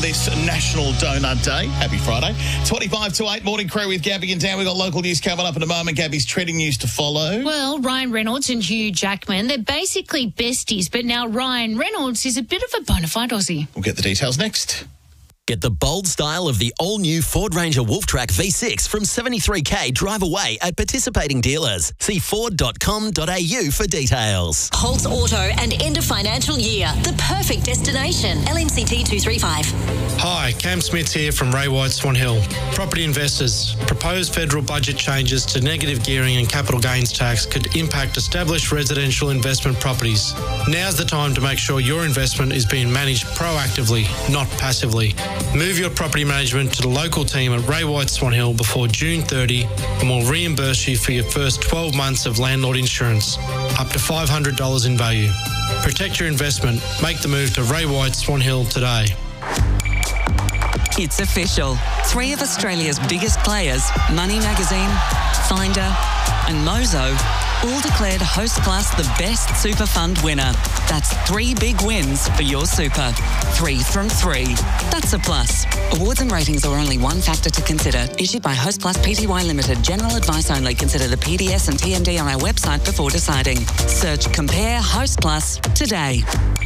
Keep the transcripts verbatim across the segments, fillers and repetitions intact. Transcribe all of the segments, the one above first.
this National Donut Day. Happy Friday. twenty-five to eight, Morning Crew with Gabby and Dan. We've got local news coming up in a moment. Gabby's trending news to follow. Well, Ryan Reynolds and Hugh Jackman, they're basically besties, but now Ryan Reynolds is a bit of a bona fide Aussie. We'll get the details next. Get the bold style of the all-new Ford Ranger Wolftrack V six from seventy-three K drive away at participating dealers. See ford dot com dot a u for details. Holtz Auto and end of financial year. The perfect destination. L M C T two three five. Hi, Cam Smith here from Ray White Swan Hill. Property investors, proposed federal budget changes to negative gearing and capital gains tax could impact established residential investment properties. Now's the time to make sure your investment is being managed proactively, not passively. Move your property management to the local team at Ray White Swan Hill before June thirtieth and we'll reimburse you for your first twelve months of landlord insurance, up to five hundred dollars in value. Protect your investment. Make the move to Ray White Swan Hill today. It's official. Three of Australia's biggest players, Money Magazine, Finder and Mozo, all declared Hostplus the best super fund winner. That's three big wins for your super. Three from three. That's a plus. Awards and ratings are only one factor to consider. Issued by Hostplus Pty Limited. General advice only. Consider the P D S and T M D on our website before deciding. Search Compare Hostplus today.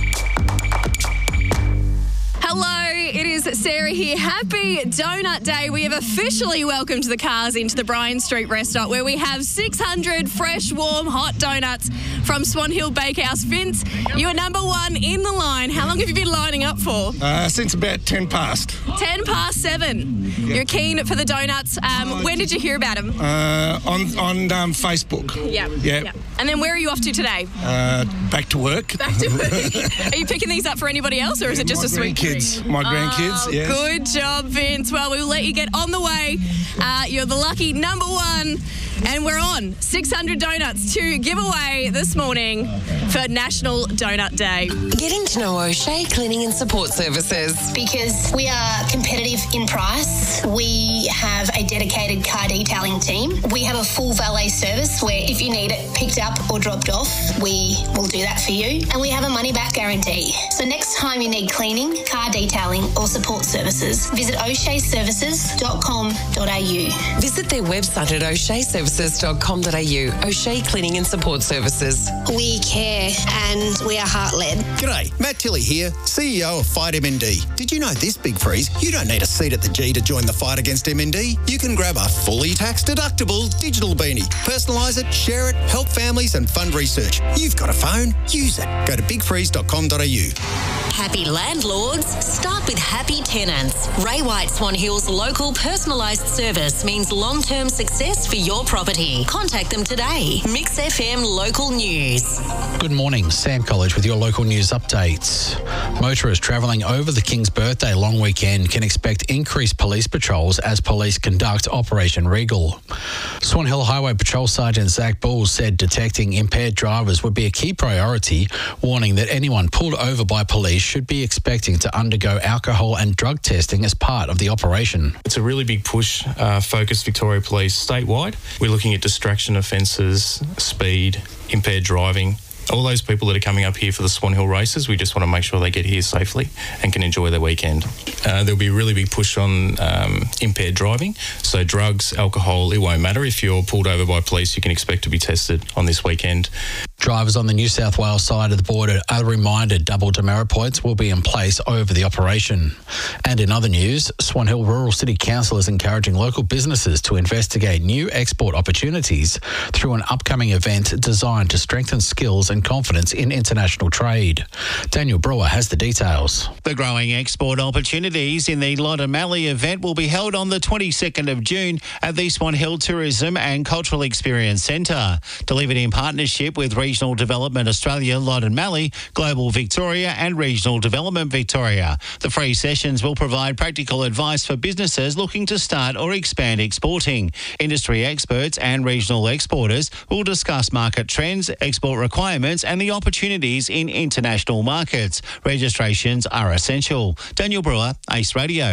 Hello, it is Sarah here. Happy Donut Day. We have officially welcomed the cars into the Bryan Street Restaurant where we have six hundred fresh, warm, hot donuts from Swan Hill Bakehouse. Vince, you are number one in the line. How long have you been lining up for? Uh, since about ten past. ten past seven. Yep. You're keen for the donuts. Um, when did you hear about them? Uh, on on um, Facebook. Yeah. Yep. Yep. And then where are you off to today? Uh, back to work. Back to work. Are you picking these up for anybody else, or is it just My a sweet treat? My grandkids, oh, yes. Good job, Vince. Well, we'll let you get on the way. Uh, you're the lucky number one. And we're on six hundred donuts to give away this morning for National Donut Day. Getting to know O'Shea Cleaning and Support Services. Because we are competitive in price. We have a dedicated car detailing team. We have a full valet service where if you need it picked up or dropped off, we will do that for you. And we have a money-back guarantee. So next time you need cleaning, car detailing or support services, visit o'shea services dot com dot a u. Visit their website at o'shea services dot com dot a u. O'Shea Cleaning and Support Services. We care and we are heart-led. G'day, Matt Tilley here, C E O of Fight M N D. Did you know this, Big Freeze? You don't need a seat at the G to join the fight against M N D. You can grab a fully tax-deductible digital beanie. Personalise it, share it, help families and fund research. You've got a phone, use it. Go to big freeze dot com dot a u. Happy landlords, start with happy tenants. Ray White Swan Hill's local personalised service means long-term success for your property. Contact them today. Mix F M Local News. Good morning, Sam College with your local news updates. Motorists travelling over the King's Birthday long weekend can expect increased police patrols as police conduct Operation Regal. Swan Hill Highway Patrol Sergeant Zach Bull said detecting impaired drivers would be a key priority, warning that anyone pulled over by police should be expecting to undergo alcohol and drug testing as part of the operation. It's a really big push, uh, focused Victoria Police statewide. We're looking at distraction offences, speed, impaired driving. All those people that are coming up here for the Swan Hill races, we just want to make sure they get here safely and can enjoy their weekend. Uh, there'll be a really big push on um, impaired driving. So drugs, alcohol, it won't matter. If you're pulled over by police, you can expect to be tested on this weekend. Drivers on the New South Wales side of the border are reminded double demerit points will be in place over the operation. And in other news, Swan Hill Rural City Council is encouraging local businesses to investigate new export opportunities through an upcoming event designed to strengthen skills and confidence in international trade. Daniel Brewer has the details. The growing export opportunities in the Loddon Mallee event will be held on the twenty-second of June at the Swan Hill Tourism and Cultural Experience Centre. Delivered in partnership with Regional Development Australia, Loddon Mallee, Global Victoria and Regional Development Victoria. The free sessions will provide practical advice for businesses looking to start or expand exporting. Industry experts and regional exporters will discuss market trends, export requirements and the opportunities in international markets. Registrations are essential. Daniel Brewer, Ace Radio.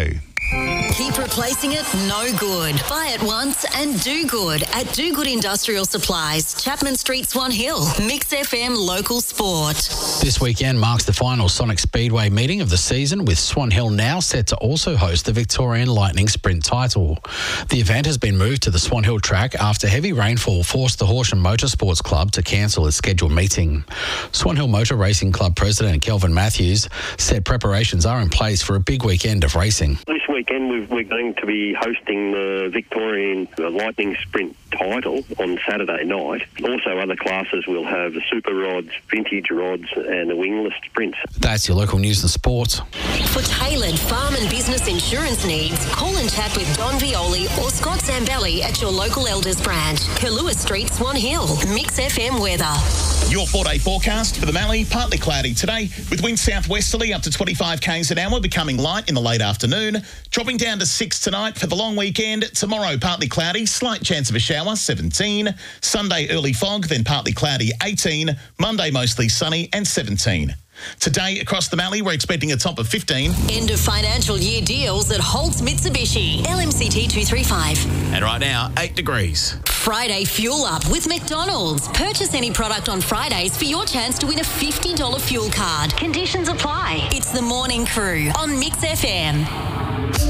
Keep replacing it, no good. Buy it once and do good at Do Good Industrial Supplies, Chapman Street, Swan Hill. Mix F M Local Sport. This weekend marks the final Sonic Speedway meeting of the season, with Swan Hill now set to also host the Victorian Lightning Sprint title. The event has been moved to the Swan Hill track after heavy rainfall forced the Horsham Motorsports Club to cancel its scheduled meeting. Swan Hill Motor Racing Club President Kelvin Matthews said preparations are in place for a big weekend of racing. This weekend we've, we're going to be hosting the Victorian Lightning Sprint title on Saturday night. Also other classes will have the super rods, vintage rods and the wingless sprints. That's your local news and sport. For tailored farm and business insurance needs, call and chat with Don Violi or Scott Zambelli at your local Elders branch. Kailua Street, Swan Hill. Mix F M weather. Your four-day forecast for the Mallee, partly cloudy today with winds southwesterly up to twenty-five k's an hour, becoming light in the late afternoon, dropping down to six tonight for the long weekend. Tomorrow, partly cloudy, slight chance of a shower, seventeen. Sunday, early fog, then partly cloudy, eighteen. Monday, mostly sunny and seventeen. Today, across the Mallee, we're expecting a top of fifteen. End of financial year deals at Holtz Mitsubishi. L M C T two thirty-five. And right now, eight degrees. Friday Fuel Up with McDonald's. Purchase any product on Fridays for your chance to win a fifty dollars fuel card. Conditions apply. It's the Morning Crew on Mix F M.